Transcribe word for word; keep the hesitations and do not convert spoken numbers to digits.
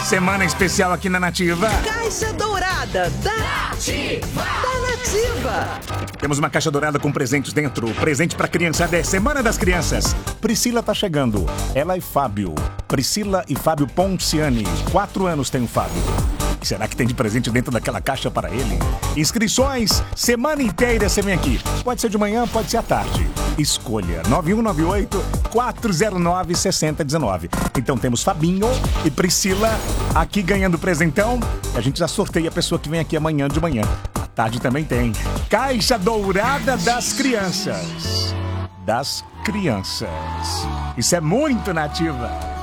Semana especial aqui na Nativa. Caixa Dourada da Nativa. Da Nativa. Temos uma caixa dourada com presentes dentro. Presente pra criançada é Semana das Crianças. Priscila tá chegando. Ela e Fábio. Priscila e Fábio Ponciani. Quatro anos tem o Fábio. Será que tem de presente dentro daquela caixa para ele? Inscrições, semana inteira você vem aqui. Pode ser de manhã, pode ser à tarde. Escolha nove um nove oito, quatro zero nove, seis zero um nove. Então temos Fabinho e Priscila aqui ganhando presentão. A gente já sorteia a pessoa que vem aqui amanhã de manhã. À tarde também tem. Caixa Dourada das Crianças. Das crianças. Isso é muito Nativa.